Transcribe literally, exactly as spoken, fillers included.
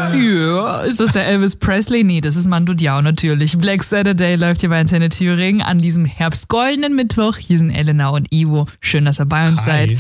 Ja, ist das der Elvis Presley? Nee, das ist Mando Diao natürlich. Black Saturday läuft hier bei Antenne Thüringen an diesem herbstgoldenen Mittwoch. Hier sind Elena und Ivo. Schön, dass ihr bei uns Hi. seid.